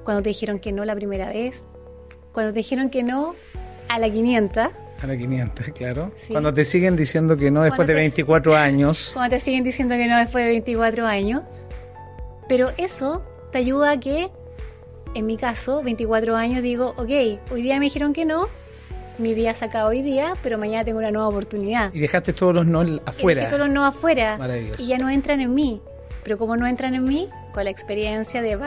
cuando te dijeron que no la primera vez, cuando te dijeron que no a la 500. A la 500, claro. Sí. Cuando te siguen diciendo que no después de 24 años. Cuando te siguen diciendo que no después de 24 años. Pero eso te ayuda a que, en mi caso, 24 años, digo, ok, hoy día me dijeron que no, mi día se acaba hoy día, pero mañana tengo una nueva oportunidad. Y dejaste todos los no afuera. Dejé todos los no afuera. Maravilloso. Y ya no entran en mí. Pero como no entran en mí, con la experiencia de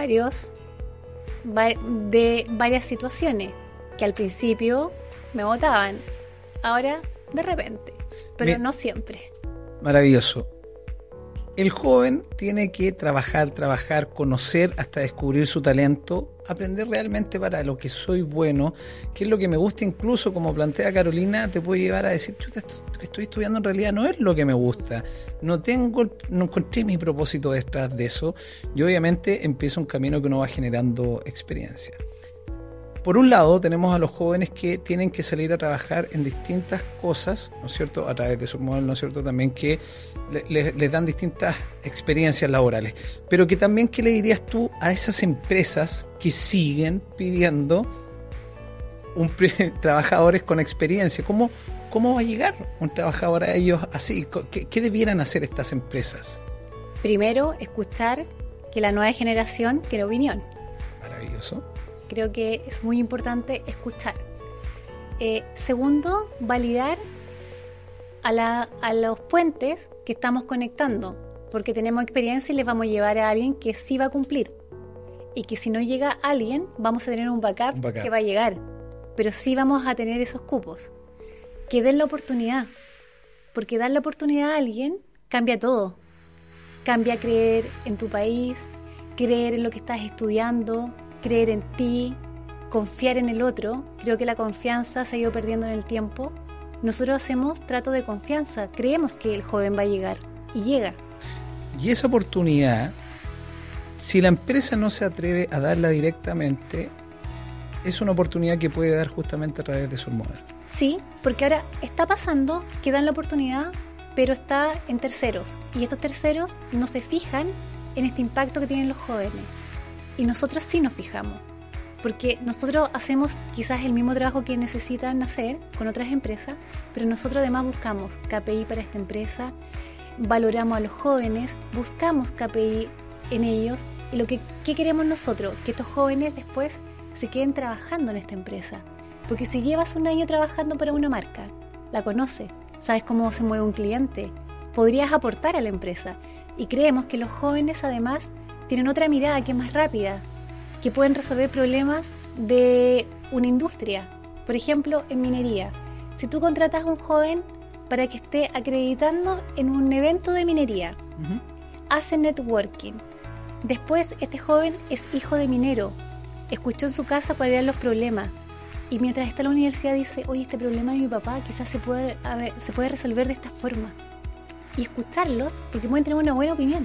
varias situaciones, que al principio me botaban. Ahora, de repente, pero no siempre. Maravilloso. El joven tiene que trabajar, conocer hasta descubrir su talento, aprender realmente para lo que soy bueno, qué es lo que me gusta, incluso como plantea Carolina, te puede llevar a decir, chuta, esto que estoy estudiando en realidad no es lo que me gusta, no encontré mi propósito detrás de eso, y obviamente empieza un camino que uno va generando experiencia. Por un lado, tenemos a los jóvenes que tienen que salir a trabajar en distintas cosas, ¿no es cierto?, a través de su modelo, ¿no es cierto?, también que les dan distintas experiencias laborales. Pero que también, ¿qué le dirías tú a esas empresas que siguen pidiendo trabajadores con experiencia? ¿Cómo va a llegar un trabajador a ellos así? ¿Qué debieran hacer estas empresas? Primero, escuchar que la nueva generación tiene opinión. Maravilloso. Creo que es muy importante escuchar. Segundo, validar a los puentes que estamos conectando, porque tenemos experiencia y les vamos a llevar a alguien que sí va a cumplir. Y que si no llega alguien, vamos a tener un backup que va a llegar. Pero sí vamos a tener esos cupos. Que den la oportunidad. Porque dar la oportunidad a alguien cambia todo. Cambia creer en tu país, creer en lo que estás estudiando, creer en ti, confiar en el otro. Creo que la confianza se ha ido perdiendo en el tiempo. Nosotros hacemos trato de confianza, creemos que el joven va a llegar y llega. Y esa oportunidad, si la empresa no se atreve a darla directamente, es una oportunidad que puede dar justamente a través de su modelo. Sí, porque ahora está pasando que dan la oportunidad, pero está en terceros. Y estos terceros no se fijan en este impacto que tienen los jóvenes. Y nosotros sí nos fijamos, porque nosotros hacemos quizás el mismo trabajo que necesitan hacer con otras empresas, pero nosotros además buscamos KPI para esta empresa, valoramos a los jóvenes, buscamos KPI en ellos, y ¿qué queremos nosotros? Que estos jóvenes después se queden trabajando en esta empresa, porque si llevas un año trabajando para una marca, la conoces, sabes cómo se mueve un cliente, podrías aportar a la empresa, y creemos que los jóvenes además tienen otra mirada que es más rápida, que pueden resolver problemas de una industria. Por ejemplo, en minería. Si tú contratas a un joven para que esté acreditando en un evento de minería, hace networking. Después, este joven es hijo de minero, escuchó en su casa cuáles eran los problemas, y mientras está en la universidad dice, oye, este problema de mi papá quizás se puede resolver de esta forma. Y escucharlos, porque pueden tener una buena opinión.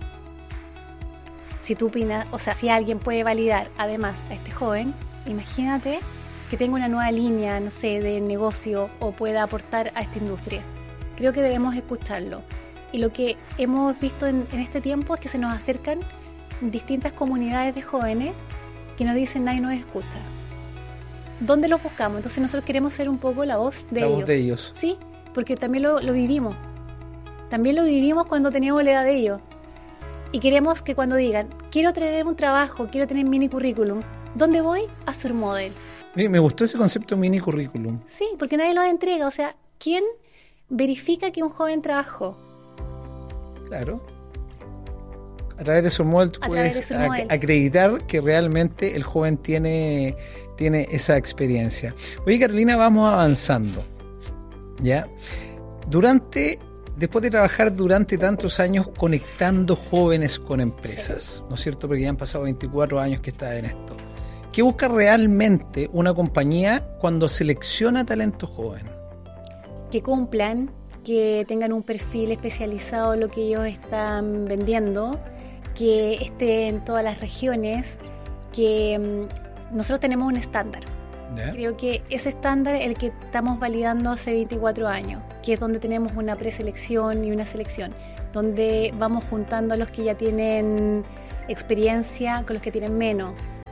Si tú opinas, o sea, si alguien puede validar además a este joven, imagínate que tenga una nueva línea, no sé, de negocio o pueda aportar a esta industria. Creo que debemos escucharlo. Y lo que hemos visto en este tiempo es que se nos acercan distintas comunidades de jóvenes que nos dicen, nadie nos escucha. ¿Dónde los buscamos? Entonces nosotros queremos ser un poco la voz de ellos. La voz de ellos. Sí, porque también lo vivimos. También lo vivimos cuando teníamos la edad de ellos. Y queremos que cuando digan, quiero tener un trabajo, quiero tener mini currículum, ¿dónde voy? A Surmodel. Me gustó ese concepto mini currículum. Sí, porque nadie lo entrega. O sea, ¿quién verifica que un joven trabajó? Claro. A través de Surmodel tú puedes acreditar que realmente el joven tiene esa experiencia. Oye, Carolina, vamos avanzando. ¿Ya? Después de trabajar durante tantos años conectando jóvenes con empresas, ¿no es cierto? Porque ya han pasado 24 años que estás en esto. ¿Qué busca realmente una compañía cuando selecciona talento joven? Que cumplan, que tengan un perfil especializado en lo que ellos están vendiendo, que esté en todas las regiones, que nosotros tenemos un estándar. ¿Ya? Creo que ese estándar es el que estamos validando hace 24 años, que es donde tenemos una preselección y una selección, donde vamos juntando a los que ya tienen experiencia con los que tienen menos,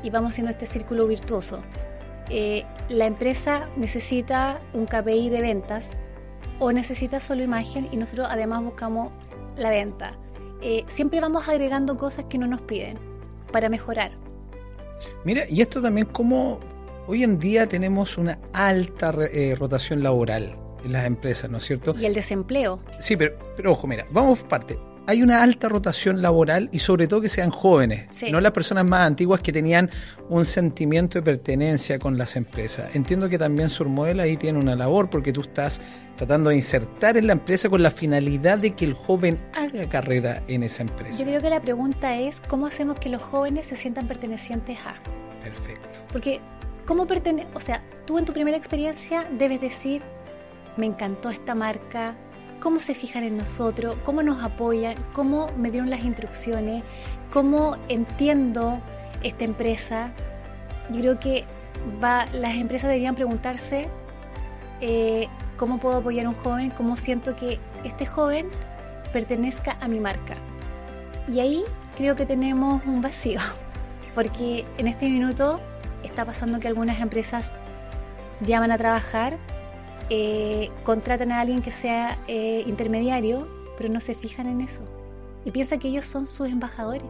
y vamos haciendo este círculo virtuoso. La empresa necesita un KPI de ventas o necesita solo imagen y nosotros además buscamos la venta. Siempre vamos agregando cosas que no nos piden para mejorar. Mira, y esto también como hoy en día tenemos una alta rotación laboral en las empresas, ¿no es cierto? Y el desempleo. Sí, pero ojo, mira, vamos por parte. Hay una alta rotación laboral y sobre todo que sean jóvenes, sí, no las personas más antiguas que tenían un sentimiento de pertenencia con las empresas. Entiendo que también Surmodel ahí tiene una labor porque tú estás tratando de insertar en la empresa con la finalidad de que el joven haga carrera en esa empresa. Yo creo que la pregunta es ¿cómo hacemos que los jóvenes se sientan pertenecientes a? Perfecto. Porque o sea, tú en tu primera experiencia debes decir me encantó esta marca, cómo se fijan en nosotros, cómo nos apoyan, cómo me dieron las instrucciones, cómo entiendo esta empresa. Yo creo que las empresas deberían preguntarse cómo puedo apoyar a un joven, cómo siento que este joven pertenezca a mi marca. Y ahí creo que tenemos un vacío, porque en este minuto está pasando que algunas empresas llaman a trabajar, contratan a alguien que sea intermediario, pero no se fijan en eso y piensan que ellos son sus embajadores.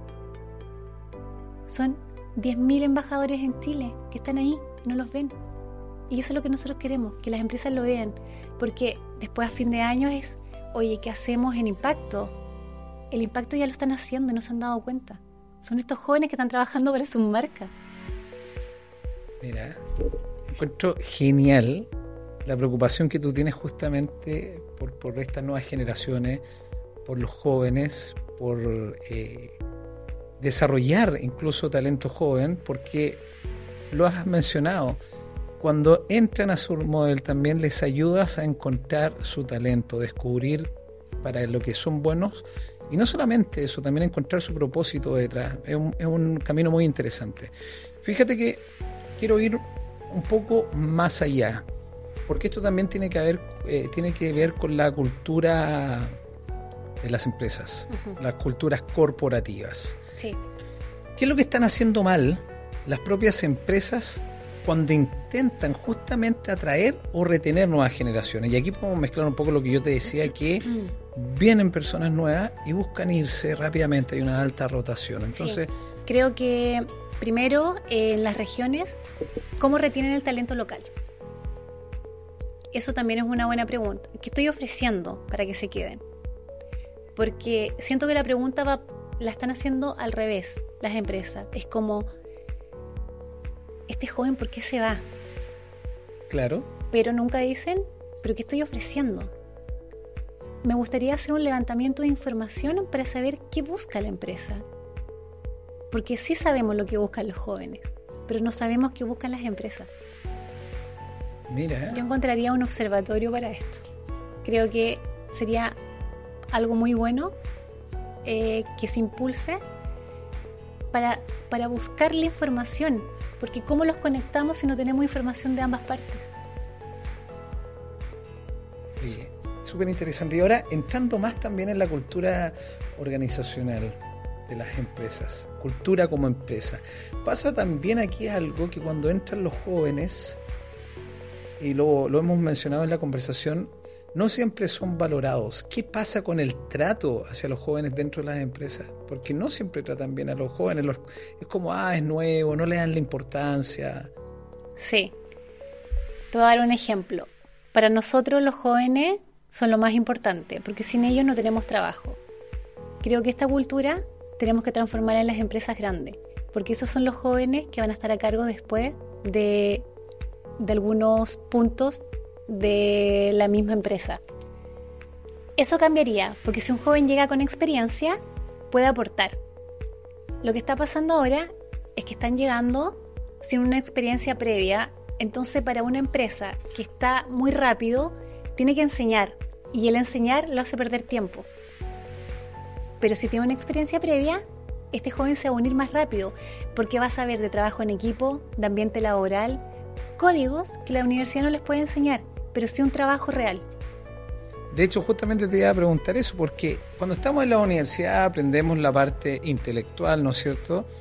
Son 10.000 embajadores en Chile que están ahí y no los ven, y eso es lo que nosotros queremos, que las empresas lo vean, porque después a fin de año es oye, ¿qué hacemos en impacto? El impacto ya lo están haciendo y no se han dado cuenta. Son estos jóvenes que están trabajando para sus marcas. Mira, encuentro genial la preocupación que tú tienes justamente por estas nuevas generaciones, por los jóvenes, por desarrollar incluso talento joven, porque lo has mencionado, cuando entran a Surmodel también les ayudas a encontrar su talento, descubrir para lo que son buenos, y no solamente eso, también encontrar su propósito detrás. Es un camino muy interesante. Fíjate que quiero ir un poco más allá, porque esto también tiene que ver con la cultura de las empresas, las culturas corporativas. Sí. ¿Qué es lo que están haciendo mal las propias empresas cuando intentan justamente atraer o retener nuevas generaciones? Y aquí podemos mezclar un poco lo que yo te decía, que vienen personas nuevas y buscan irse rápidamente, hay una alta rotación. Entonces, sí. Creo que primero en las regiones, ¿cómo retienen el talento local? Eso también es una buena pregunta. ¿Qué estoy ofreciendo para que se queden? Porque siento que la pregunta la están haciendo al revés las empresas. Es como, este joven, ¿por qué se va? Claro. Pero nunca dicen, ¿pero qué estoy ofreciendo? Me gustaría hacer un levantamiento de información para saber qué busca la empresa. Porque sí sabemos lo que buscan los jóvenes, pero no sabemos qué buscan las empresas. Mira. Yo encontraría un observatorio para esto. Creo que sería algo muy bueno que se impulse para buscar la información, porque ¿cómo los conectamos si no tenemos información de ambas partes? Sí, súper interesante. Y ahora, entrando más también en la cultura organizacional de las empresas, cultura como empresa, pasa también aquí algo que cuando entran los jóvenes, y lo hemos mencionado en la conversación, no siempre son valorados. ¿Qué pasa con el trato hacia los jóvenes dentro de las empresas? Porque no siempre tratan bien a los jóvenes. Es como, es nuevo, no le dan la importancia. Sí. Te voy a dar un ejemplo. Para nosotros los jóvenes son lo más importante, porque sin ellos no tenemos trabajo. Creo que esta cultura tenemos que transformarla en las empresas grandes, porque esos son los jóvenes que van a estar a cargo después de algunos puntos de la misma empresa. Eso cambiaría, porque si un joven llega con experiencia, puede aportar. Lo que está pasando ahora es que están llegando sin una experiencia previa, entonces para una empresa que está muy rápido, tiene que enseñar, y el enseñar lo hace perder tiempo. Pero si tiene una experiencia previa, este joven se va a unir más rápido, porque va a saber de trabajo en equipo, de ambiente laboral, códigos que la universidad no les puede enseñar, pero sí un trabajo real. De hecho, justamente te iba a preguntar eso, porque cuando estamos en la universidad aprendemos la parte intelectual, ¿no es cierto?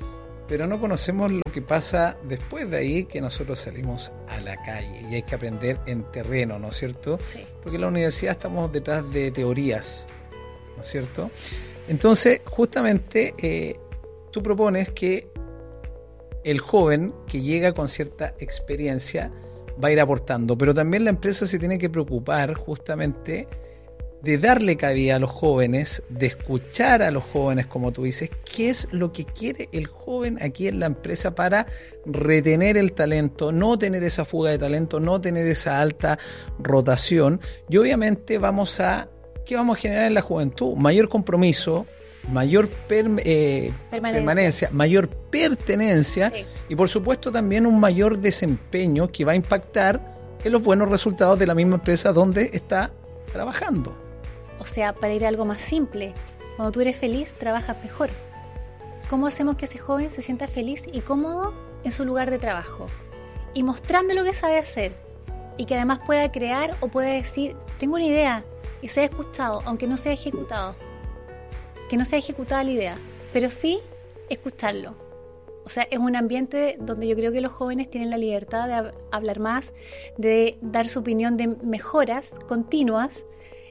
pero no conocemos lo que pasa después de ahí, que nosotros salimos a la calle y hay que aprender en terreno, ¿no es cierto? Sí. Porque en la universidad estamos detrás de teorías, ¿no es cierto? Entonces, justamente, tú propones que el joven que llega con cierta experiencia va a ir aportando, pero también la empresa se tiene que preocupar justamente de darle cabida a los jóvenes, de escuchar a los jóvenes, como tú dices, qué es lo que quiere el joven aquí en la empresa para retener el talento, no tener esa fuga de talento, no tener esa alta rotación. Y obviamente ¿qué vamos a generar en la juventud? Mayor compromiso, mayor permanencia, mayor pertenencia, sí, y por supuesto también un mayor desempeño que va a impactar en los buenos resultados de la misma empresa donde está trabajando. O sea, para ir a algo más simple, cuando tú eres feliz, trabajas mejor. ¿Cómo hacemos que ese joven se sienta feliz y cómodo en su lugar de trabajo? Y mostrando lo que sabe hacer, y que además pueda crear o pueda decir, tengo una idea, y sea escuchado, aunque no sea ejecutado. Que no sea ejecutada la idea, pero sí escucharlo. O sea, es un ambiente donde yo creo que los jóvenes tienen la libertad de hablar más, de dar su opinión de mejoras continuas,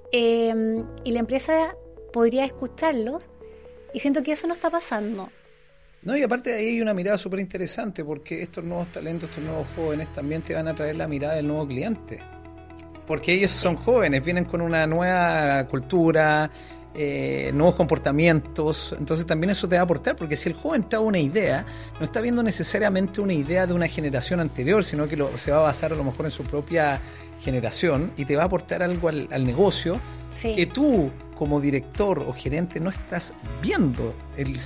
y la empresa podría escucharlos, y siento que eso no está pasando. No, y aparte de ahí hay una mirada súper interesante, porque estos nuevos talentos, estos nuevos jóvenes también te van a traer la mirada del nuevo cliente, porque ellos son jóvenes, vienen con una nueva cultura, nuevos comportamientos, entonces también eso te va a aportar, porque si el joven trae una idea, no está viendo necesariamente una idea de una generación anterior, sino que se va a basar a lo mejor en su propia generación y te va a aportar algo al negocio, sí, que tú como director o gerente no estás viendo.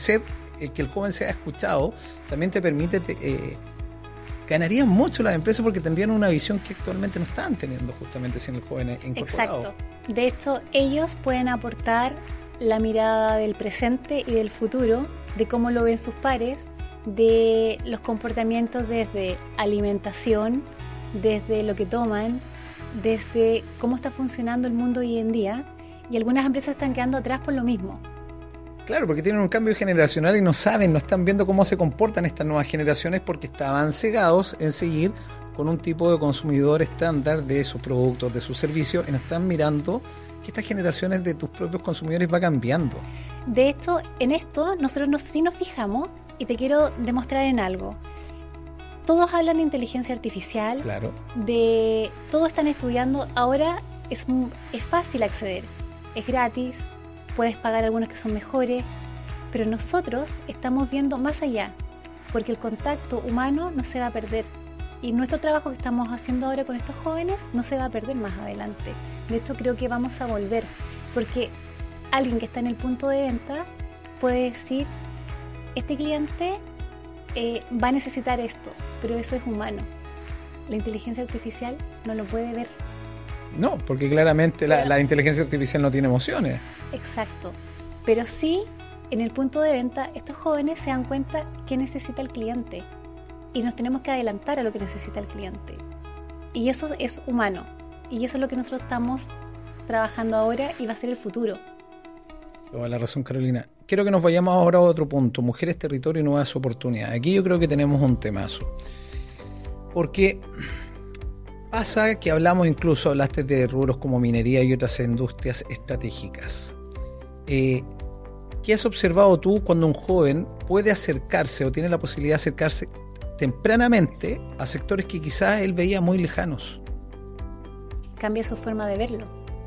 El que el joven sea escuchado también te permite ganarían mucho las empresas, porque tendrían una visión que actualmente no están teniendo justamente sin el joven incorporado. Exacto. De hecho, ellos pueden aportar la mirada del presente y del futuro, de cómo lo ven sus pares, de los comportamientos desde alimentación, desde lo que toman, desde cómo está funcionando el mundo hoy en día, y algunas empresas están quedando atrás por lo mismo. Claro, porque tienen un cambio generacional y no están viendo cómo se comportan estas nuevas generaciones, porque estaban cegados en seguir con un tipo de consumidor estándar de sus productos, de sus servicios, y no están mirando que estas generaciones de tus propios consumidores va cambiando. De hecho, en esto nosotros sí nos fijamos, y te quiero demostrar en algo. Todos hablan de inteligencia artificial, claro, todos están estudiando. Ahora es fácil acceder, es gratis, puedes pagar algunos que son mejores, pero nosotros estamos viendo más allá, porque el contacto humano no se va a perder, y nuestro trabajo que estamos haciendo ahora con estos jóvenes no se va a perder más adelante. De hecho, creo que vamos a volver, porque alguien que está en el punto de venta puede decir, este cliente va a necesitar esto, pero eso es humano. La inteligencia artificial no lo puede ver. No, porque claramente la inteligencia artificial no tiene emociones. Exacto, pero sí, en el punto de venta, estos jóvenes se dan cuenta qué necesita el cliente, y nos tenemos que adelantar a lo que necesita el cliente, y eso es humano, y eso es lo que nosotros estamos trabajando ahora y va a ser el futuro. Toda la razón, Carolina. Quiero que nos vayamos ahora a otro punto: mujeres, territorio y nuevas oportunidades. Aquí yo creo que tenemos un temazo, porque pasa que hablaste de rubros como minería y otras industrias estratégicas. ¿Qué has observado tú cuando un joven puede acercarse o tiene la posibilidad de acercarse tempranamente a sectores que quizás él veía muy lejanos? Cambia su forma de verlo.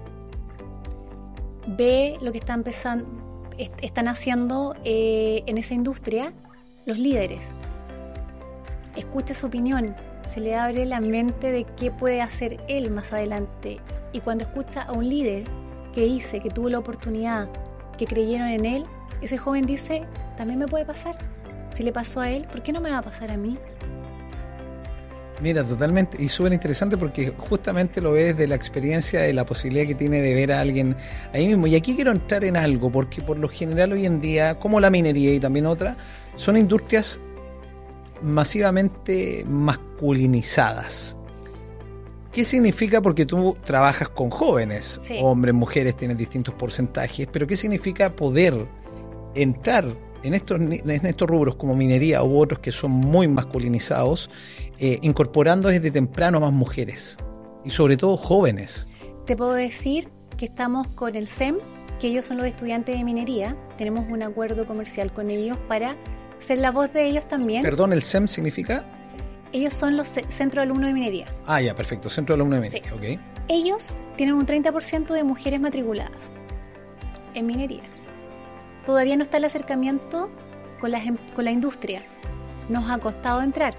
Ve lo que están haciendo en esa industria los líderes. Escucha su opinión. Se le abre la mente de qué puede hacer él más adelante. Y cuando escucha a un líder que dice que tuvo la oportunidad, que creyeron en él, ese joven dice, también me puede pasar. Si le pasó a él, ¿por qué no me va a pasar a mí? Mira, totalmente, y súper interesante, porque justamente lo ves de la experiencia, de la posibilidad que tiene de ver a alguien ahí mismo. Y aquí quiero entrar en algo, porque por lo general hoy en día, como la minería y también otras, son industrias masivamente masculinizadas. ¿Qué significa? Porque tú trabajas con jóvenes, sí, hombres, mujeres, tienes distintos porcentajes, pero ¿qué significa poder entrar en estos rubros como minería u otros que son muy masculinizados, incorporando desde temprano más mujeres y sobre todo jóvenes? Te puedo decir que estamos con el SEM, que ellos son los estudiantes de minería. Tenemos un acuerdo comercial con ellos para ser la voz de ellos también. Perdón, ¿el SEM significa? Ellos son los Centro de Alumnos de Minería. Ah, ya, perfecto, Centro de Alumnos de Minería, Sí. ok. Ellos tienen un 30% de mujeres matriculadas en minería. Todavía no está el acercamiento con la industria. Nos ha costado entrar.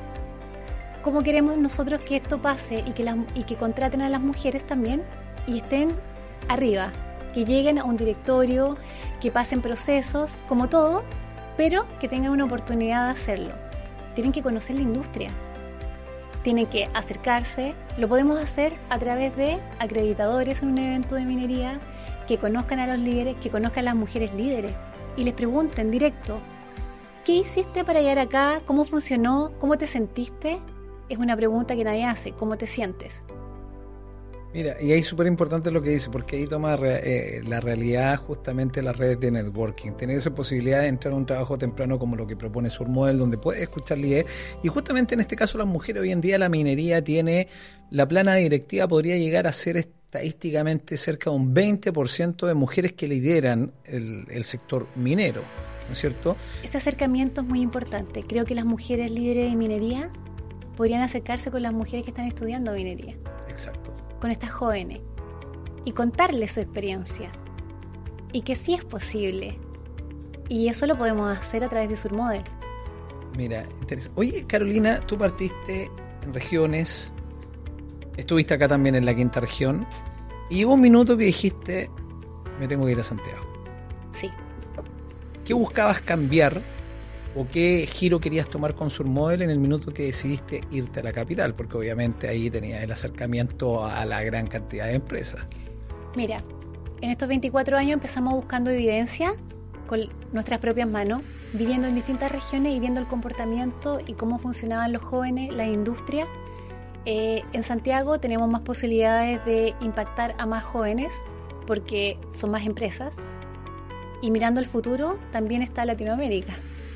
¿Cómo queremos nosotros que esto pase y que contraten a las mujeres también y estén arriba? Que lleguen a un directorio, que pasen procesos, como todo, pero que tengan una oportunidad de hacerlo. Tienen que conocer la industria. Tienen que acercarse. Lo podemos hacer a través de acreditadores en un evento de minería, que conozcan a los líderes, que conozcan a las mujeres líderes y les pregunten directo: ¿qué hiciste para llegar acá? ¿Cómo funcionó? ¿Cómo te sentiste? Es una pregunta que nadie hace. ¿Cómo te sientes? Mira, y ahí es súper importante lo que dice, porque ahí toma la realidad justamente las redes de networking, tener esa posibilidad de entrar a un trabajo temprano como lo que propone Surmodel, donde puedes escuchar líderes, y justamente en este caso las mujeres, hoy en día la minería tiene, la plana directiva podría llegar a ser estadísticamente cerca de un 20% de mujeres que lideran el sector minero, ¿no es cierto? Ese acercamiento es muy importante. Creo que las mujeres líderes de minería podrían acercarse con las mujeres que están estudiando minería. Exacto. Con estas jóvenes y contarles su experiencia y que sí es posible, y eso lo podemos hacer a través de Surmodel. Mira, interesante. Oye, Carolina, tú partiste en regiones, estuviste acá también en la quinta región y hubo un minuto que dijiste: me tengo que ir a Santiago. Sí. ¿Qué buscabas cambiar o qué giro querías tomar con Surmodel en el minuto que decidiste irte a la capital? Porque obviamente ahí tenías el acercamiento a la gran cantidad de empresas. Mira, en estos 24 años empezamos buscando evidencia con nuestras propias manos, viviendo en distintas regiones y viendo el comportamiento y cómo funcionaban los jóvenes, la industria. En Santiago tenemos más posibilidades de impactar a más jóvenes porque son más empresas. Y mirando el futuro también está Latinoamérica.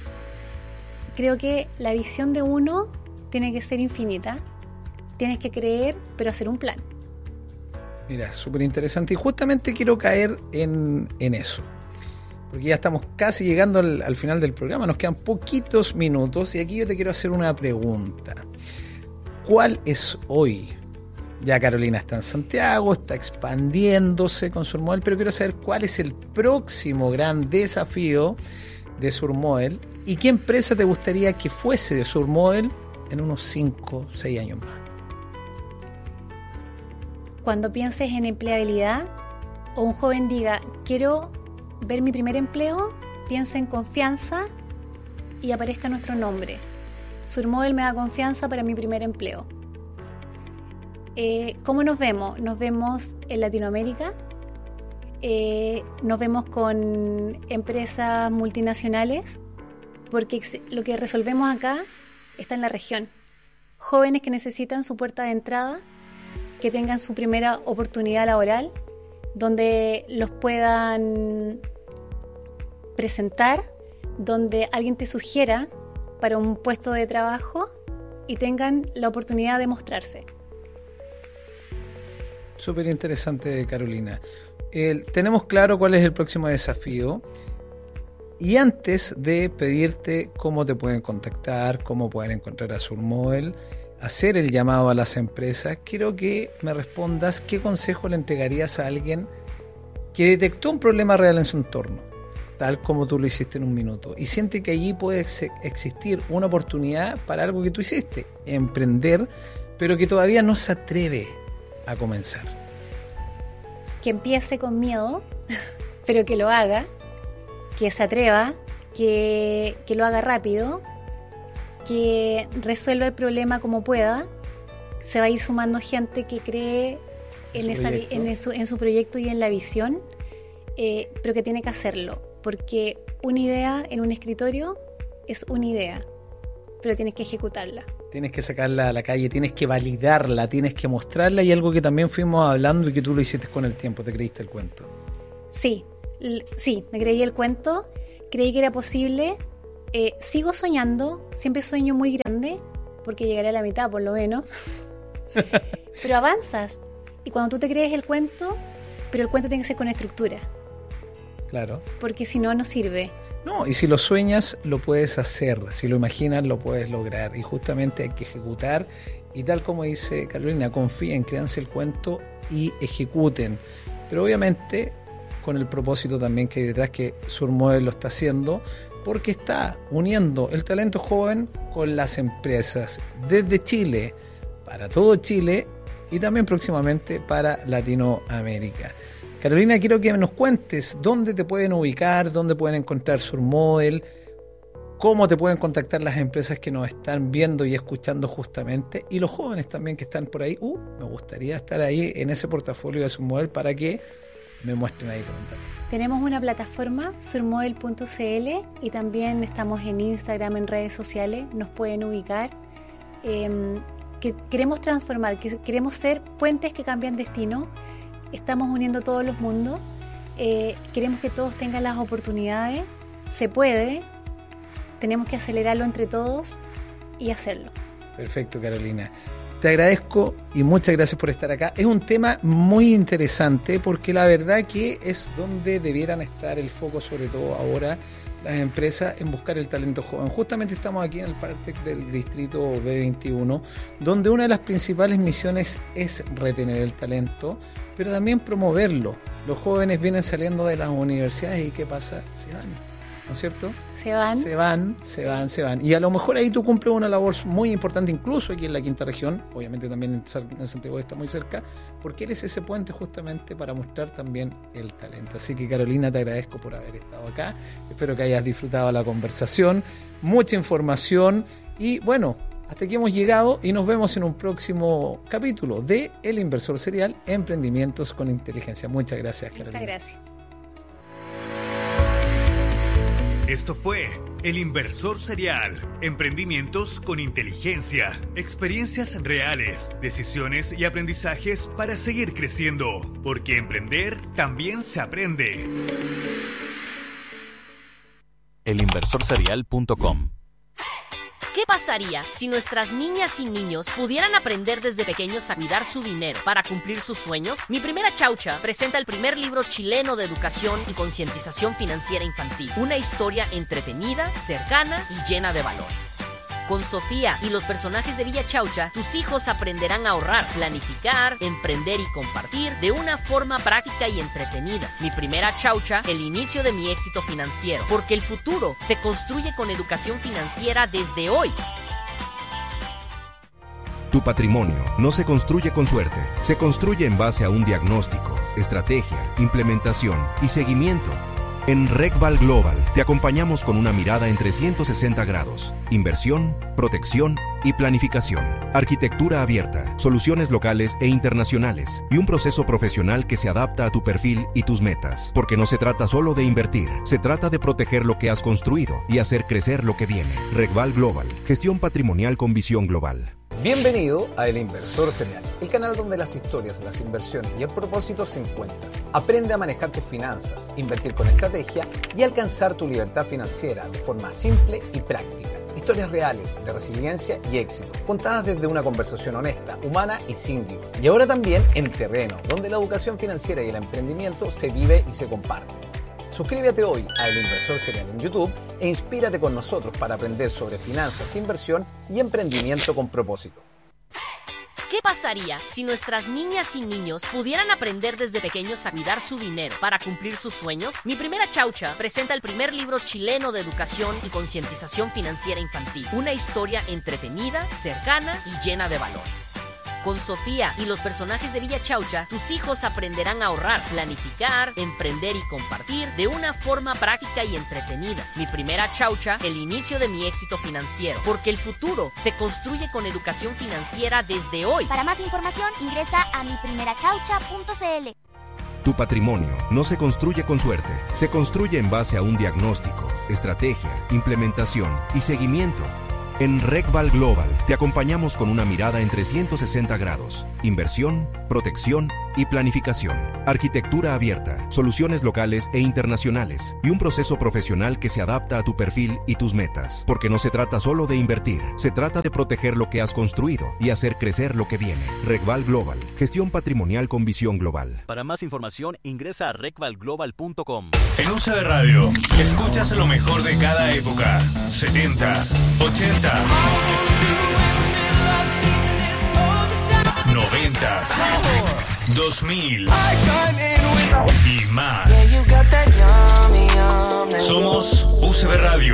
Creo que la visión de uno tiene que ser infinita. Tienes que creer, pero hacer un plan. Mira, súper interesante. Y justamente quiero caer en eso. Porque ya estamos casi llegando al final del programa. Nos quedan poquitos minutos. Y aquí yo te quiero hacer una pregunta. ¿Cuál es hoy? Ya Carolina está en Santiago, está expandiéndose con Surmodel, pero quiero saber cuál es el próximo gran desafío de Surmodel. ¿Y qué empresa te gustaría que fuese de Surmodel en unos 5, 6 años más? Cuando pienses en empleabilidad o un joven diga, quiero ver mi primer empleo, piensa en confianza y aparezca nuestro nombre. Surmodel me da confianza para mi primer empleo. ¿Cómo nos vemos? Nos vemos en Latinoamérica, nos vemos con empresas multinacionales, porque lo que resolvemos acá está en la región. Jóvenes que necesitan su puerta de entrada, que tengan su primera oportunidad laboral, donde los puedan presentar, donde alguien te sugiera para un puesto de trabajo y tengan la oportunidad de mostrarse. Súper interesante, Carolina. Tenemos claro cuál es el próximo desafío. Y antes de pedirte cómo te pueden contactar, cómo pueden encontrar a Surmodel, hacer el llamado a las empresas, quiero que me respondas qué consejo le entregarías a alguien que detectó un problema real en su entorno, tal como tú lo hiciste en un minuto, y siente que allí puede existir una oportunidad para algo que tú hiciste, emprender, pero que todavía no se atreve a comenzar. Que empiece con miedo, pero que lo haga, que se atreva, que lo haga rápido, que resuelva el problema como pueda. Se va a ir sumando gente que cree en su proyecto y en la visión, pero que tiene que hacerlo, porque una idea en un escritorio es una idea, pero tienes que ejecutarla. Tienes que sacarla a la calle, tienes que validarla, tienes que mostrarla, y algo que también fuimos hablando y que tú lo hiciste con el tiempo, te creíste el cuento. Sí, me creí el cuento. creí que era posible. Sigo soñando, siempre sueño muy grande, porque llegaré a la mitad por lo menos. Pero avanzas. Y cuando tú te crees el cuento, pero el cuento tiene que ser con estructura. Claro. Porque si no, no sirve. No, y si lo sueñas, lo puedes hacer. Si lo imaginas, lo puedes lograr. Y justamente hay que ejecutar. Y tal como dice Carolina, confíen, créanse el cuento y ejecuten. Pero obviamente con el propósito también que hay detrás, que Surmodel lo está haciendo, porque está uniendo el talento joven con las empresas desde Chile, para todo Chile y también próximamente para Latinoamérica. Carolina, quiero que nos cuentes dónde te pueden ubicar, dónde pueden encontrar Surmodel, cómo te pueden contactar las empresas que nos están viendo y escuchando justamente, y los jóvenes también que están por ahí. Me gustaría estar ahí en ese portafolio de Surmodel para que me muestren ahí comentarios. Tenemos una plataforma, surmodel.cl, y también estamos en Instagram, en redes sociales, nos pueden ubicar. Que queremos transformar, que queremos ser puentes que cambian destino. Estamos uniendo todos los mundos. Queremos que todos tengan las oportunidades. Se puede. Tenemos que acelerarlo entre todos y hacerlo. Perfecto, Carolina. Te agradezco y muchas gracias por estar acá. Es un tema muy interesante porque la verdad que es donde debieran estar el foco, sobre todo ahora, las empresas en buscar el talento joven. Justamente estamos aquí en el Partec del distrito B21, donde una de las principales misiones es retener el talento, pero también promoverlo. Los jóvenes vienen saliendo de las universidades y ¿qué pasa? Se van, ¿no es cierto? Se van. Y a lo mejor ahí tú cumples una labor muy importante, incluso aquí en la quinta región, obviamente también en Santiago está muy cerca, porque eres ese puente justamente para mostrar también el talento. Así que Carolina, te agradezco por haber estado acá. Espero que hayas disfrutado la conversación, mucha información y bueno, hasta aquí hemos llegado y nos vemos en un próximo capítulo de El Inversor Serial, Emprendimientos con Inteligencia. Muchas gracias, Carolina. Muchas gracias. Esto fue El Inversor Serial, Emprendimientos con Inteligencia, experiencias reales, decisiones y aprendizajes para seguir creciendo, porque emprender también se aprende. elinversorserial.com. ¿Qué pasaría si nuestras niñas y niños pudieran aprender desde pequeños a cuidar su dinero para cumplir sus sueños? Mi Primera Chaucha presenta el primer libro chileno de educación y concientización financiera infantil. Una historia entretenida, cercana y llena de valores. Con Sofía y los personajes de Villa Chaucha, tus hijos aprenderán a ahorrar, planificar, emprender y compartir de una forma práctica y entretenida. Mi Primera Chaucha, el inicio de mi éxito financiero, porque el futuro se construye con educación financiera desde hoy. Tu patrimonio no se construye con suerte, se construye en base a un diagnóstico, estrategia, implementación y seguimiento. En RegVal Global te acompañamos con una mirada en 360 grados, inversión, protección y planificación, arquitectura abierta, soluciones locales e internacionales y un proceso profesional que se adapta a tu perfil y tus metas. Porque no se trata solo de invertir, se trata de proteger lo que has construido y hacer crecer lo que viene. RegVal Global, gestión patrimonial con visión global. Bienvenido a El Inversor Serial, el canal donde las historias, las inversiones y el propósito se encuentran. Aprende a manejar tus finanzas, invertir con estrategia y alcanzar tu libertad financiera de forma simple y práctica. Historias reales de resiliencia y éxito, contadas desde una conversación honesta, humana y sin lío. Y ahora también en terreno, donde la educación financiera y el emprendimiento se vive y se comparte. Suscríbete hoy a El Inversor Serial en YouTube e inspírate con nosotros para aprender sobre finanzas, inversión y emprendimiento con propósito. ¿Qué pasaría si nuestras niñas y niños pudieran aprender desde pequeños a cuidar su dinero para cumplir sus sueños? Mi Primera Chaucha presenta el primer libro chileno de educación y concientización financiera infantil. Una historia entretenida, cercana y llena de valores. Con Sofía y los personajes de Villa Chaucha, tus hijos aprenderán a ahorrar, planificar, emprender y compartir de una forma práctica y entretenida. Mi Primera Chaucha, el inicio de mi éxito financiero, porque el futuro se construye con educación financiera desde hoy. Para más información, ingresa a miprimerachaucha.cl. Tu patrimonio no se construye con suerte, se construye en base a un diagnóstico, estrategia, implementación y seguimiento. En RegVal Global te acompañamos con una mirada en 360 grados, inversión, protección y planificación. Arquitectura abierta, soluciones locales e internacionales y un proceso profesional que se adapta a tu perfil y tus metas. Porque no se trata solo de invertir, se trata de proteger lo que has construido y hacer crecer lo que viene. RecVal Global, gestión patrimonial con visión global. Para más información, ingresa a recvalglobal.com. En UCB Radio, escuchas lo mejor de cada época. 70s, 80s, 90s, 2000 y más. Somos UCB Radio.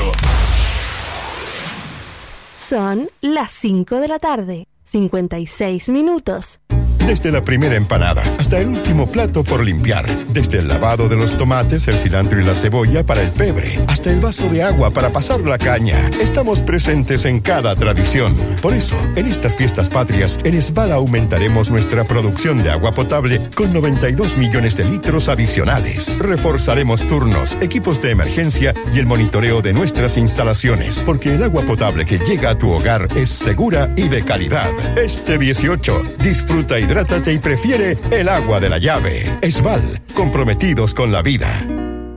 Son las 5 de la tarde, 56 minutos. Desde la primera empanada hasta el último plato por limpiar. Desde el lavado de los tomates, el cilantro y la cebolla para el pebre, hasta el vaso de agua para pasar la caña. Estamos presentes en cada tradición. Por eso, en estas fiestas patrias, en Esval aumentaremos nuestra producción de agua potable con 92 millones de litros adicionales. Reforzaremos turnos, equipos de emergencia y el monitoreo de nuestras instalaciones, porque el agua potable que llega a tu hogar es segura y de calidad. Este 18, disfruta y hidrátate y prefiere el agua de la llave. Esval, comprometidos con la vida.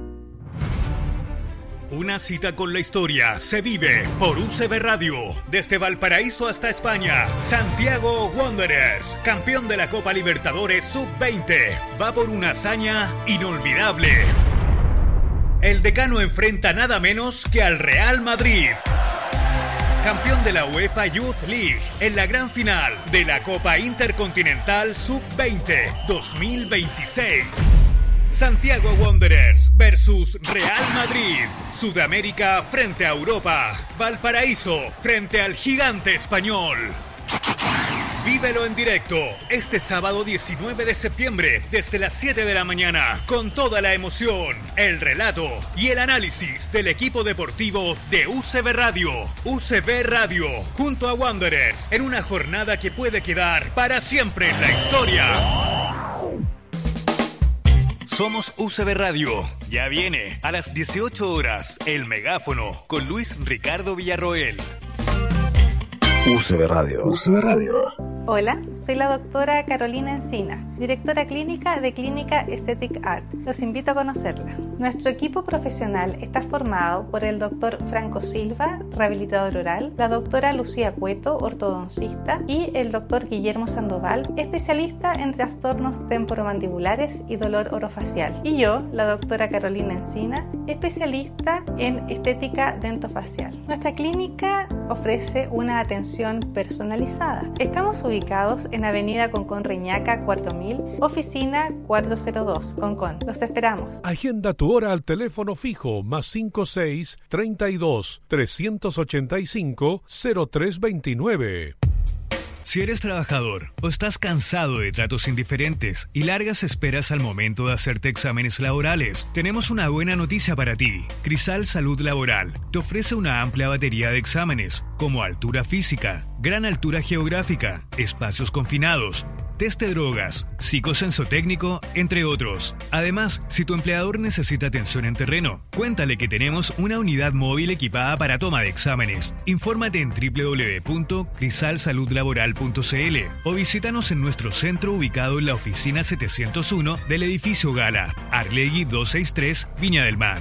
Una cita con la historia se vive por UCB Radio. Desde Valparaíso hasta España, Santiago Wanderers, campeón de la Copa Libertadores Sub-20, va por una hazaña inolvidable. El decano enfrenta nada menos que al Real Madrid, campeón de la UEFA Youth League, en la gran final de la Copa Intercontinental Sub-20 2026. Santiago Wanderers versus Real Madrid. Sudamérica frente a Europa. Valparaíso frente al gigante español. Vívelo en directo este sábado 19 de septiembre desde las 7 de la mañana con toda la emoción, el relato y el análisis del equipo deportivo de UCB Radio. UCB Radio junto a Wanderers en una jornada que puede quedar para siempre en la historia. Somos UCB Radio. Ya viene a las 18 horas El Megáfono con Luis Ricardo Villarroel. UCB Radio. UCB Radio. Hola, soy la doctora Carolina Encina, directora clínica de Clínica Aesthetic Art. Los invito a conocerla. Nuestro equipo profesional está formado por el doctor Franco Silva, rehabilitador oral, la doctora Lucía Cueto, ortodoncista, y el doctor Guillermo Sandoval, especialista en trastornos temporomandibulares y dolor orofacial. Y yo, la doctora Carolina Encina, especialista en estética dentofacial. Nuestra clínica ofrece una atención personalizada. Estamos ubicados en Avenida Concón Reñaca 4000, oficina 402, Concón. Los esperamos. Agenda tu hora al teléfono fijo +56 32 385 0329. Si eres trabajador o estás cansado de tratos indiferentes y largas esperas al momento de hacerte exámenes laborales, tenemos una buena noticia para ti. Crisal Salud Laboral te ofrece una amplia batería de exámenes como altura física, gran altura geográfica, espacios confinados, test de drogas, psicosensotécnico, entre otros. Además, si tu empleador necesita atención en terreno, cuéntale que tenemos una unidad móvil equipada para toma de exámenes. Infórmate en www.crisalsaludlaboral.cl o visítanos en nuestro centro ubicado en la oficina 701 del edificio Gala, Arlegui 263, Viña del Mar.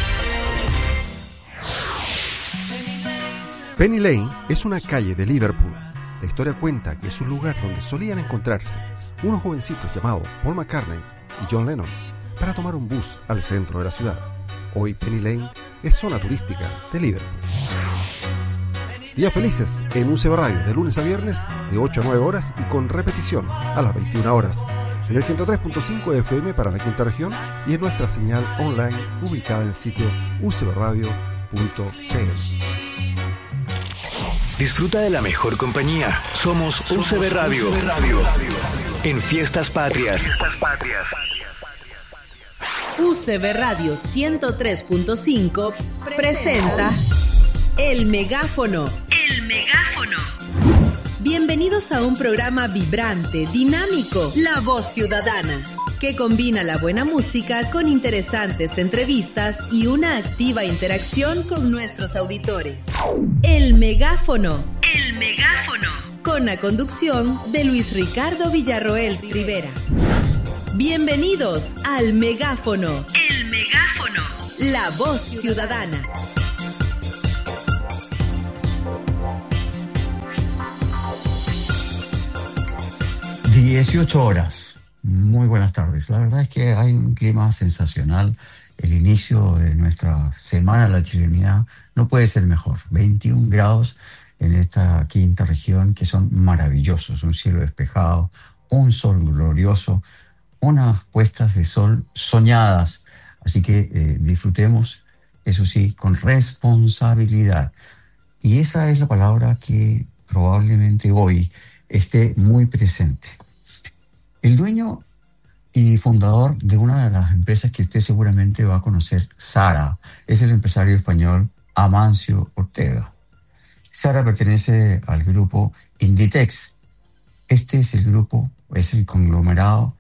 Penny Lane es una calle de Liverpool. La historia cuenta que es un lugar donde solían encontrarse unos jovencitos llamados Paul McCartney y John Lennon para tomar un bus al centro de la ciudad. Hoy Penny Lane es zona turística de Liverpool. Días felices en UCB Radio de lunes a viernes de 8 a 9 horas y con repetición a las 21 horas en el 103.5 FM para la quinta región y en nuestra señal online ubicada en el sitio ucbradio.cl. Disfruta de la mejor compañía. Somos UCB Radio. En Fiestas Patrias. UCB Radio 103.5 presenta El Megáfono. El Megáfono. Bienvenidos a un programa vibrante, dinámico, La Voz Ciudadana, que combina la buena música con interesantes entrevistas y una activa interacción con nuestros auditores. El Megáfono. El Megáfono. Con la conducción de Luis Ricardo Villarroel Rivera. Bienvenidos al Megáfono. El Megáfono. La voz ciudadana. $18. Muy buenas tardes. La verdad es que hay un clima sensacional. El inicio de nuestra Semana de la Chilenidad no puede ser mejor. 21 grados en esta quinta región que son maravillosos. Un cielo despejado, un sol glorioso, unas puestas de sol soñadas. Así que disfrutemos, eso sí, con responsabilidad. Y esa es la palabra que probablemente hoy esté muy presente. El dueño y fundador de una de las empresas que usted seguramente va a conocer, Zara, es el empresario español Amancio Ortega. Zara pertenece al grupo Inditex. Este es el grupo, es el conglomerado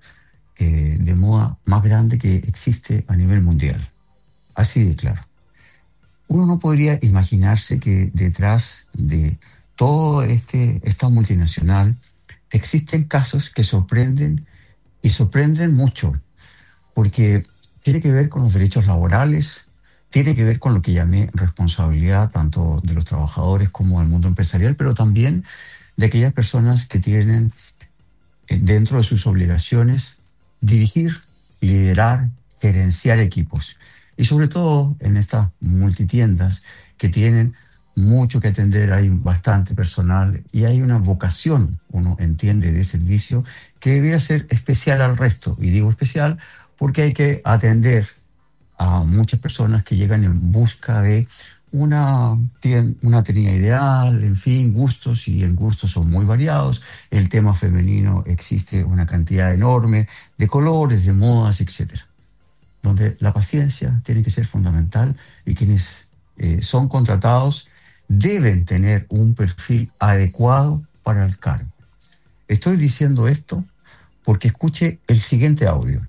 de moda más grande que existe a nivel mundial. Así de claro. Uno no podría imaginarse que detrás de todo esta multinacional existen casos que sorprenden y sorprenden mucho, porque tiene que ver con los derechos laborales, tiene que ver con lo que llamé responsabilidad tanto de los trabajadores como del mundo empresarial, pero también de aquellas personas que tienen dentro de sus obligaciones dirigir, liderar, gerenciar equipos. Y sobre todo en estas multitiendas que tienen mucho que atender, hay bastante personal y hay una vocación, uno entiende, de servicio que debiera ser especial al resto. Y digo especial porque hay que atender a muchas personas que llegan en busca de una tenida ideal, en fin, gustos, y en gustos son muy variados. El tema femenino existe una cantidad enorme de colores, de modas, etcétera, donde la paciencia tiene que ser fundamental y quienes son contratados deben tener un perfil adecuado para el cargo. Estoy diciendo esto porque escuche el siguiente audio.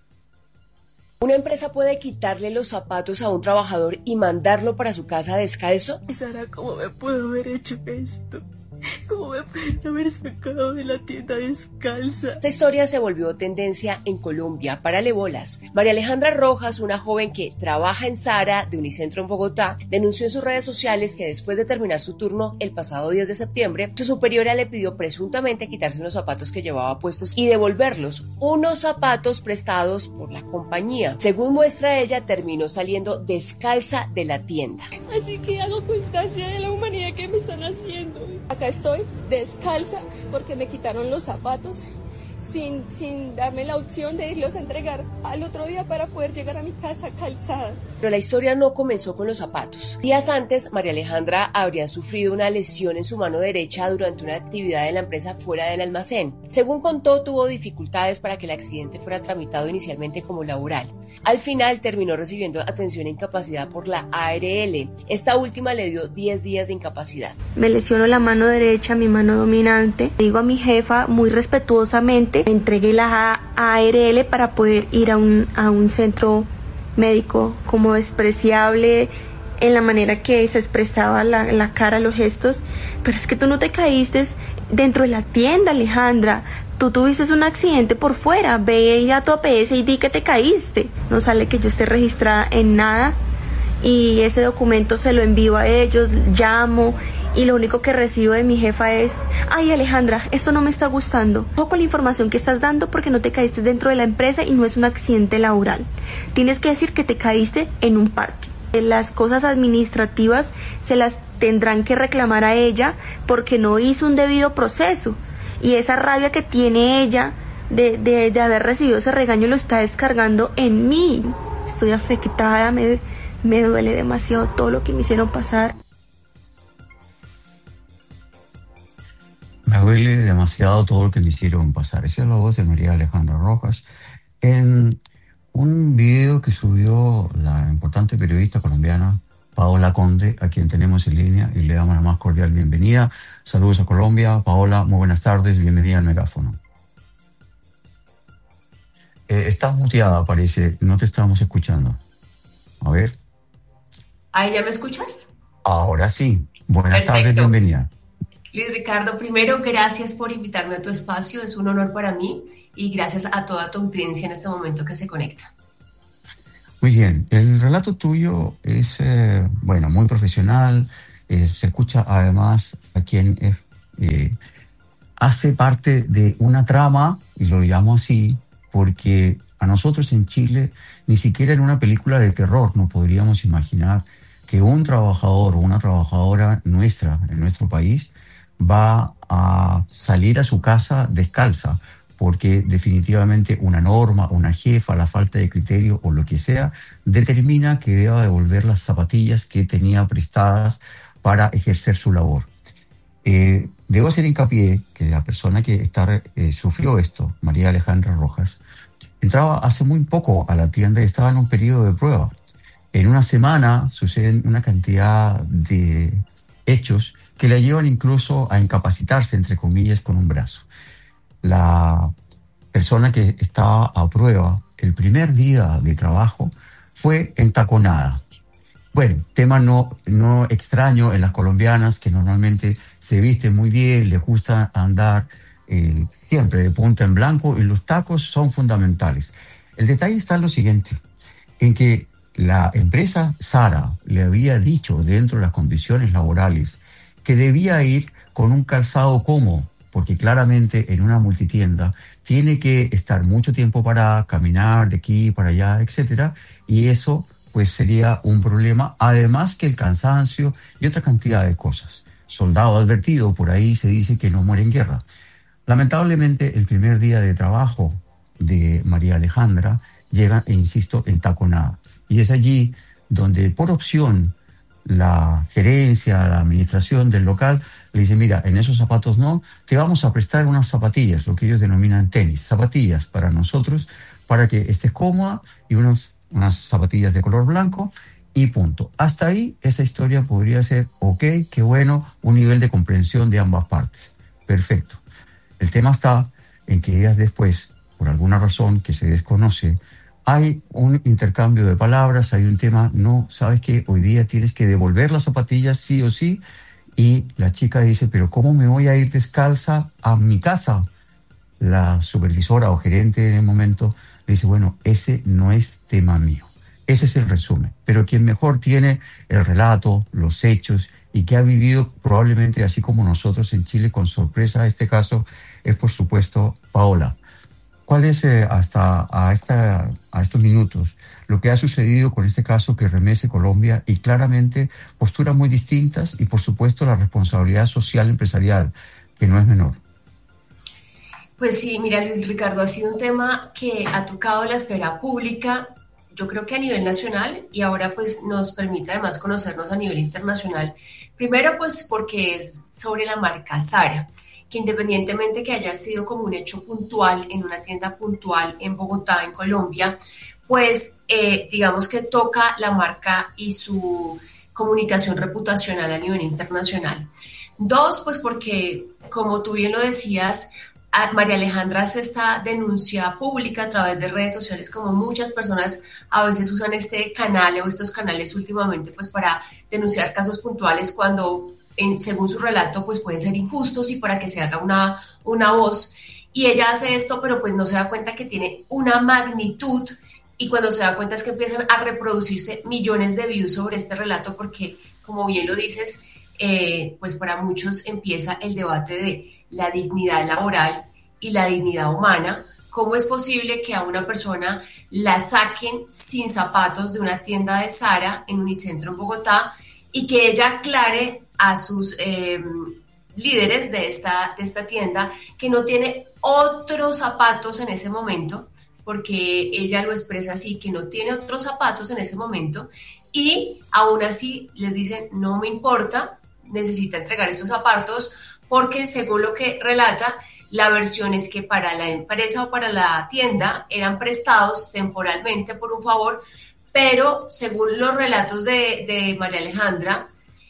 ¿Una empresa puede quitarle los zapatos a un trabajador y mandarlo para su casa descalzo? Sara, ¿cómo me puedo haber hecho esto? ¿Cómo me pueden haber sacado de la tienda descalza? Esta historia se volvió tendencia en Colombia. Párale bolas. María Alejandra Rojas, una joven que trabaja en Zara de Unicentro en Bogotá, denunció en sus redes sociales que después de terminar su turno el pasado 10 de septiembre, su superiora le pidió presuntamente quitarse unos zapatos que llevaba puestos y devolverlos, unos zapatos prestados por la compañía. Según muestra ella, terminó saliendo descalza de la tienda. Así que hago constancia de la humanidad que me están haciendo. Acá estoy descalza porque me quitaron los zapatos sin darme la opción de irlos a entregar al otro día para poder llegar a mi casa calzada. Pero la historia no comenzó con los zapatos. Días antes, María Alejandra habría sufrido una lesión en su mano derecha durante una actividad de la empresa fuera del almacén. Según contó, tuvo dificultades para que el accidente fuera tramitado inicialmente como laboral. Al final terminó recibiendo atención e incapacidad por la ARL. Esta última le dio 10 días de incapacidad. Me lesionó la mano derecha, mi mano dominante. Digo a mi jefa muy respetuosamente, me entregué la ARL para poder ir a un centro médico. Como despreciable en la manera que se expresaba la cara, los gestos. Pero es que tú no te caíste dentro de la tienda, Alejandra. Tú tuviste un accidente por fuera. Ve a tu APS y di que te caíste. No sale que yo esté registrada en nada. Y ese documento se lo envío a ellos, llamo, y lo único que recibo de mi jefa es: ay, Alejandra, esto no me está gustando. Ojo con la información que estás dando porque no te caíste dentro de la empresa y no es un accidente laboral. Tienes que decir que te caíste en un parque. Las cosas administrativas se las tendrán que reclamar a ella porque no hizo un debido proceso. Y esa rabia que tiene ella de haber recibido ese regaño lo está descargando en mí. Estoy afectada, me duele demasiado todo lo que me hicieron pasar. Me duele demasiado todo lo que me hicieron pasar. Esa es la voz de María Alejandra Rojas en un video que subió la importante periodista colombiana Paola Conde, a quien tenemos en línea y le damos la más cordial bienvenida. Saludos a Colombia. Paola, muy buenas tardes, bienvenida al Megáfono. Estás muteada, parece, no te estamos escuchando. A ver. ¿Ahí ya me escuchas? Ahora sí. Buenas Perfecto. tardes, bienvenida. Luis Ricardo, primero, gracias por invitarme a tu espacio, es un honor para mí y gracias a toda tu audiencia en este momento que se conecta. Muy bien, el relato tuyo es, muy profesional, se escucha además a quien hace parte de una trama, y lo llamo así, porque a nosotros en Chile, ni siquiera en una película de terror nos podríamos imaginar que un trabajador o una trabajadora nuestra, en nuestro país, va a salir a su casa descalza, porque definitivamente una norma, una jefa, la falta de criterio o lo que sea, determina que deba devolver las zapatillas que tenía prestadas para ejercer su labor. Debo hacer hincapié que la persona que sufrió esto, María Alejandra Rojas, entraba hace muy poco a la tienda y estaba en un periodo de prueba. En una semana suceden una cantidad de hechos que la llevan incluso a incapacitarse, entre comillas, con un brazo. La persona que estaba a prueba el primer día de trabajo fue entaconada. Bueno, tema no extraño en las colombianas, que normalmente se visten muy bien, les gusta andar siempre de punta en blanco, y los tacos son fundamentales. El detalle está en lo siguiente, en que la empresa Zara le había dicho dentro de las condiciones laborales que debía ir con un calzado cómodo, porque claramente en una multitienda tiene que estar mucho tiempo para caminar de aquí para allá, etcétera, y eso pues sería un problema, además que el cansancio y otra cantidad de cosas. Soldado advertido, por ahí se dice que no muere en guerra. Lamentablemente, el primer día de trabajo de María Alejandra llega, e insisto, entaconada. Y es allí donde, por opción, la gerencia, la administración del local le dice: mira, en esos zapatos no, te vamos a prestar unas zapatillas, lo que ellos denominan tenis, zapatillas para nosotros, para que estés cómoda, y unas zapatillas de color blanco, y punto. Hasta ahí esa historia podría ser ok, qué bueno, un nivel de comprensión de ambas partes. Perfecto. El tema está en que días después, por alguna razón que se desconoce, hay un intercambio de palabras, hay un tema: no, ¿sabes qué? Hoy día tienes que devolver las zapatillas sí o sí. Y la chica dice: pero ¿cómo me voy a ir descalza a mi casa? La supervisora o gerente en el momento le dice: bueno, ese no es tema mío. Ese es el resumen. Pero quien mejor tiene el relato, los hechos, y que ha vivido probablemente así como nosotros en Chile con sorpresa este caso, es por supuesto Paola. ¿Cuál es hasta a estos minutos lo que ha sucedido con este caso que remece Colombia? Y claramente posturas muy distintas, y por supuesto la responsabilidad social empresarial, que no es menor. Pues sí, mira, Luis Ricardo, ha sido un tema que ha tocado la esfera pública, yo creo que a nivel nacional, y ahora pues nos permite además conocernos a nivel internacional. Primero pues porque es sobre la marca Zara, que independientemente que haya sido como un hecho puntual en una tienda puntual en Bogotá, en Colombia, pues digamos que toca la marca y su comunicación reputacional a nivel internacional. Dos, pues porque, como tú bien lo decías, María Alejandra hace esta denuncia pública a través de redes sociales, como muchas personas a veces usan este canal o estos canales últimamente pues para denunciar casos puntuales cuando según su relato pues pueden ser injustos y para que se haga una voz. Y ella hace esto, pero pues no se da cuenta que tiene una magnitud, y cuando se da cuenta es que empiezan a reproducirse millones de views sobre este relato, porque como bien lo dices, pues para muchos empieza el debate de la dignidad laboral y la dignidad humana. ¿Cómo es posible que a una persona la saquen sin zapatos de una tienda de Zara en Unicentro en Bogotá y que ella aclare a sus líderes de esta tienda que no tiene otros zapatos en ese momento, porque ella lo expresa así, que no tiene otros zapatos en ese momento, y aún así les dicen: no me importa, necesita entregar esos zapatos, porque según lo que relata, la versión es que para la empresa o para la tienda eran prestados temporalmente por un favor, pero según los relatos de María Alejandra,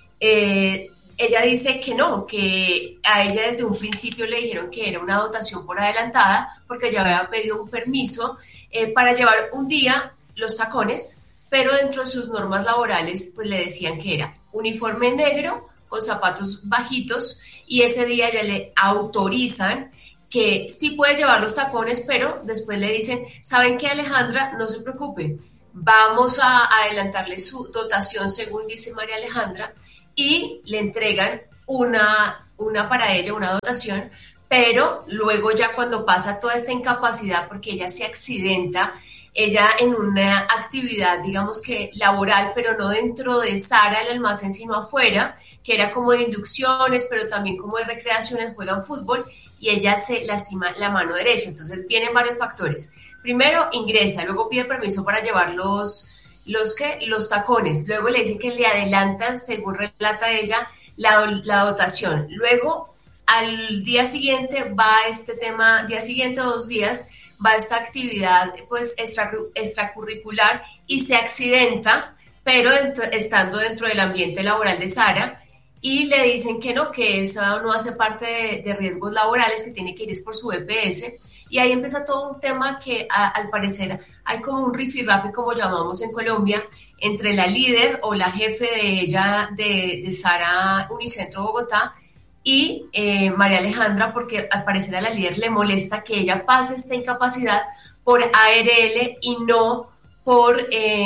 ella dice que no, que a ella desde un principio le dijeron que era una dotación por adelantada, porque ya había pedido un permiso para llevar un día los tacones, pero dentro de sus normas laborales pues le decían que era uniforme negro con zapatos bajitos y ese día ya le autorizan que sí puede llevar los tacones, pero después le dicen, ¿saben qué, Alejandra? No se preocupe, vamos a adelantarle su dotación, según dice María Alejandra, y le entregan una para ella, una dotación, pero luego ya cuando pasa toda esta incapacidad, porque ella se accidenta, ella en una actividad, digamos que laboral, pero no dentro de Zara, el almacén, sino afuera, que era como de inducciones, pero también como de recreaciones, juegan fútbol, y ella se lastima la mano derecha. Entonces vienen varios factores. Primero ingresa, luego pide permiso para llevar los tacones, luego le dicen que le adelantan, según relata ella, la dotación. Luego, al día siguiente va este tema, día siguiente o 2 días, va esta actividad pues extracurricular y se accidenta, pero estando dentro del ambiente laboral de Zara, y le dicen que no, que eso no hace parte de riesgos laborales, que tiene que ir por su EPS, y ahí empieza todo un tema que al parecer hay como un rifirrafe, como llamamos en Colombia, entre la líder o la jefe de ella de Zara Unicentro Bogotá y María Alejandra, porque al parecer a la líder le molesta que ella pase esta incapacidad por ARL y no por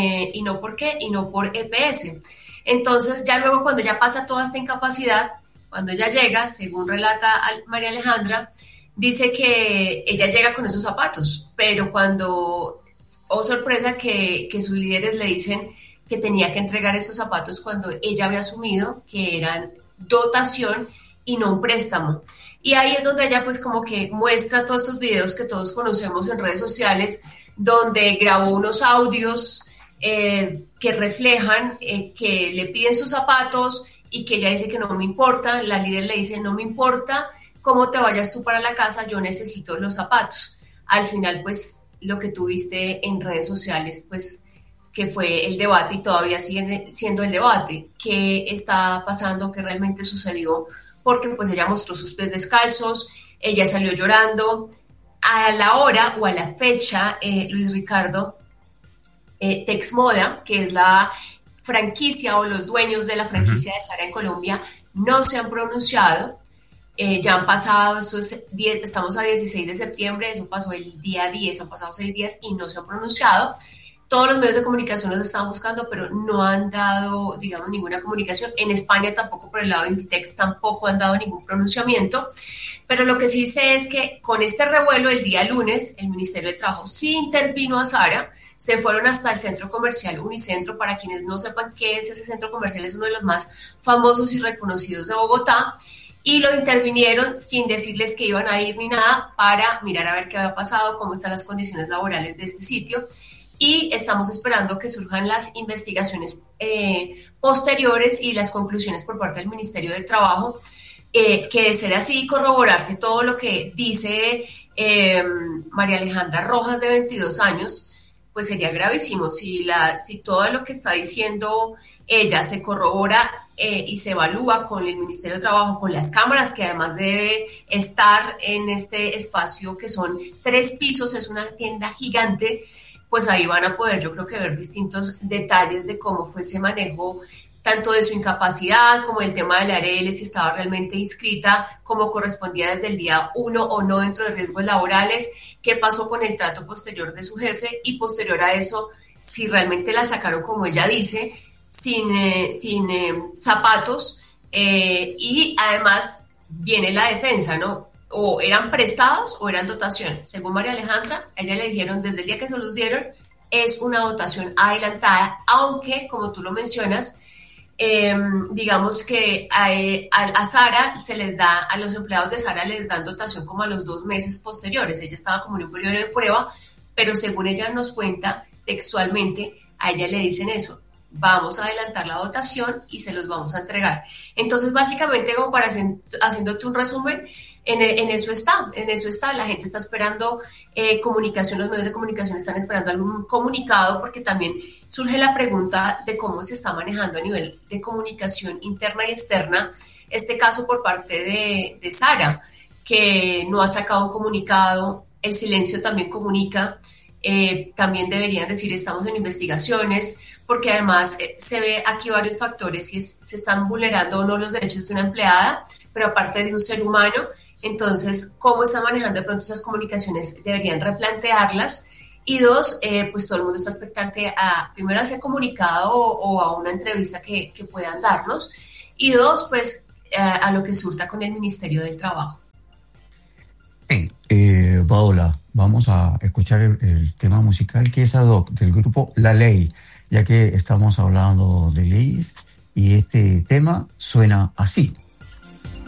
EPS. Entonces ya luego cuando ya pasa toda esta incapacidad, cuando ella llega, según relata María Alejandra, dice que ella llega con esos zapatos, pero cuando, sorpresa, que sus líderes le dicen que tenía que entregar estos zapatos cuando ella había asumido que eran dotación y no un préstamo. Y ahí es donde ella pues como que muestra todos estos videos que todos conocemos en redes sociales, donde grabó unos audios que reflejan que le piden sus zapatos y que ella dice que no me importa, la líder le dice no me importa cómo te vayas tú para la casa, yo necesito los zapatos. Al final pues lo que tuviste en redes sociales pues que fue el debate y todavía sigue siendo el debate, qué está pasando, qué realmente sucedió, porque pues ella mostró sus pies descalzos, ella salió llorando. A la hora o a la fecha, Luis Ricardo, Texmoda, que es la franquicia o los dueños de la franquicia de Zara en Colombia, no se han pronunciado. Ya han pasado estamos a 16 de septiembre, eso pasó el día 10, han pasado 6 días y no se han pronunciado. Todos los medios de comunicación los estaban buscando, pero no han dado, digamos, ninguna comunicación. En España tampoco, por el lado de Inditex, tampoco han dado ningún pronunciamiento. Pero lo que sí sé es que con este revuelo, el día lunes, el Ministerio del Trabajo sí intervino a Zara, se fueron hasta el centro comercial Unicentro. Para quienes no sepan qué es ese centro comercial, es uno de los más famosos y reconocidos de Bogotá, y lo intervinieron sin decirles que iban a ir ni nada, para mirar a ver qué había pasado, cómo están las condiciones laborales de este sitio. Y estamos esperando que surjan las investigaciones posteriores y las conclusiones por parte del Ministerio del Trabajo, que de ser así, corroborarse todo lo que dice María Alejandra Rojas, de 22 años, pues sería gravísimo. Si todo lo que está diciendo ella se corrobora y se evalúa con el Ministerio de Trabajo, con las cámaras, que además debe estar en este espacio, que son 3 pisos, es una tienda gigante, pues ahí van a poder, yo creo que, ver distintos detalles de cómo fue ese manejo, tanto de su incapacidad como el tema de la ARL, si estaba realmente inscrita como correspondía desde el día 1 o no dentro de riesgos laborales, qué pasó con el trato posterior de su jefe, y posterior a eso, si realmente la sacaron, como ella dice, sin zapatos, y además viene la defensa, ¿no? O eran prestados o eran dotación. Según María Alejandra, a ella le dijeron desde el día que se los dieron, es una dotación adelantada, aunque, como tú lo mencionas, digamos que a Zara se les da, a los empleados de Zara les dan dotación como a los 2 meses posteriores. Ella estaba como en un periodo de prueba, pero según ella nos cuenta textualmente, a ella le dicen eso: vamos a adelantar la dotación y se los vamos a entregar. Entonces, básicamente, como para haciéndote un resumen, en eso está, la gente está esperando comunicación, los medios de comunicación están esperando algún comunicado, porque también surge la pregunta de cómo se está manejando a nivel de comunicación interna y externa este caso por parte de Zara, que no ha sacado un comunicado. El silencio también comunica. También deberían decir estamos en investigaciones, porque además se ve aquí varios factores, si se están vulnerando o no los derechos de una empleada, pero aparte de un ser humano. Entonces, ¿cómo están manejando de pronto esas comunicaciones? Deberían replantearlas. Y dos, pues todo el mundo está expectante primero a ese comunicado o a una entrevista que puedan darnos. Y dos, pues a lo que surta con el Ministerio del Trabajo. Paola, vamos a escuchar el tema musical que es ad hoc del grupo La Ley, ya que estamos hablando de leyes y este tema suena así.